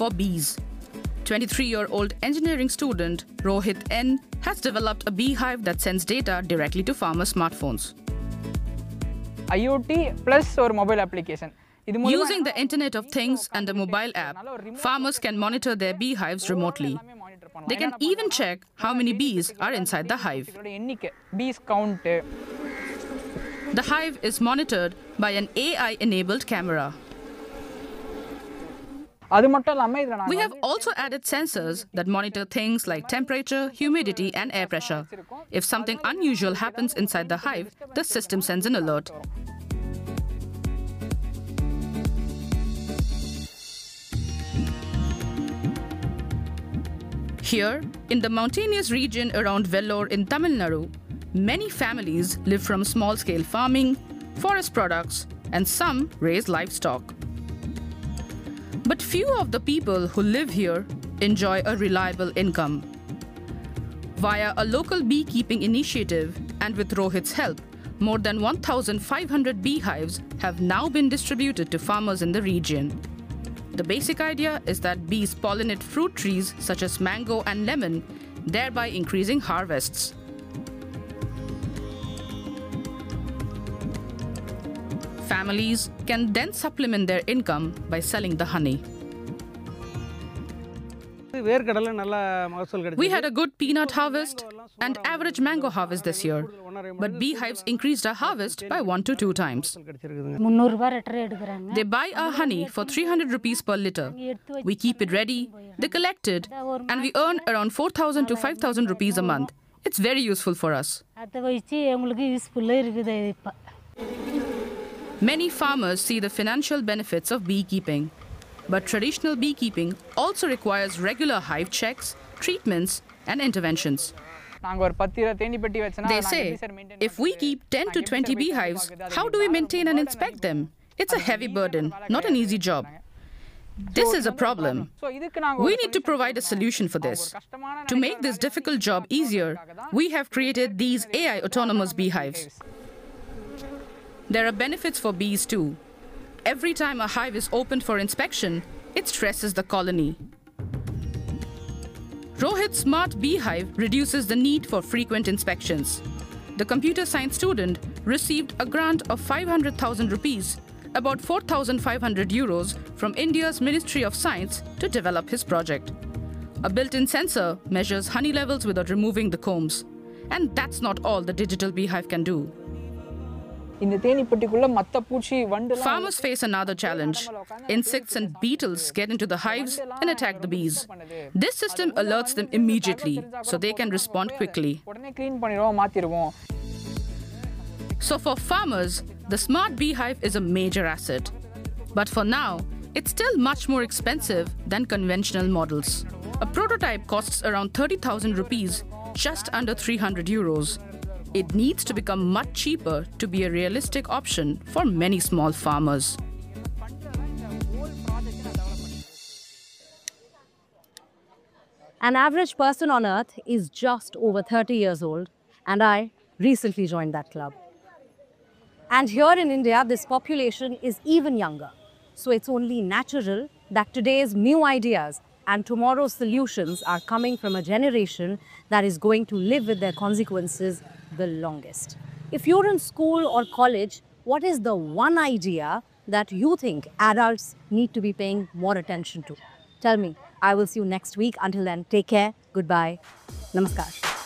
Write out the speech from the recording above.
for bees. 23-year-old engineering student Rohit N has developed a beehive that sends data directly to farmers' smartphones. IoT plus or mobile application. Using the Internet of Things and a mobile app, farmers can monitor their beehives remotely. They can even check how many bees are inside the hive. Bees count. The hive is monitored by an AI-enabled camera. We have also added sensors that monitor things like temperature, humidity, and air pressure. If something unusual happens inside the hive, the system sends an alert. Here, in the mountainous region around Vellore in Tamil Nadu, many families live from small-scale farming, forest products, and some raise livestock. But few of the people who live here enjoy a reliable income. Via a local beekeeping initiative and with Rohit's help, more than 1,500 beehives have now been distributed to farmers in the region. The basic idea is that bees pollinate fruit trees such as mango and lemon, thereby increasing harvests. Families can then supplement their income by selling the honey. We had a good peanut harvest and average mango harvest this year, but beehives increased our harvest by 1 to 2 times. They buy our honey for 300 rupees per liter. We keep it ready, they collect it, and we earn around 4,000 to 5,000 rupees a month. It's very useful for us. Many farmers see the financial benefits of beekeeping. But traditional beekeeping also requires regular hive checks, treatments, and interventions. They say, if we keep 10 to 20 beehives, how do we maintain and inspect them? It's a heavy burden, not an easy job. This is a problem. We need to provide a solution for this. To make this difficult job easier, we have created these AI autonomous beehives. There are benefits for bees too. Every time a hive is opened for inspection, it stresses the colony. Rohit's smart beehive reduces the need for frequent inspections. The computer science student received a grant of 500,000 rupees, about 4,500 euros, from India's Ministry of Science to develop his project. A built-in sensor measures honey levels without removing the combs. And that's not all the digital beehive can do. Farmers face another challenge. Insects and beetles get into the hives and attack the bees. This system alerts them immediately, so they can respond quickly. So for farmers, the smart beehive is a major asset. But for now, it's still much more expensive than conventional models. A prototype costs around 30,000 rupees, just under 300 euros. It needs to become much cheaper to be a realistic option for many small farmers. An average person on Earth is just over 30 years old, and I recently joined that club. And here in India, this population is even younger. So it's only natural that today's new ideas and tomorrow's solutions are coming from a generation that is going to live with their consequences the longest. If you're in school or college, what is the one idea that you think adults need to be paying more attention to? Tell me. I will see you next week. Until then, take care. Goodbye. Namaskar.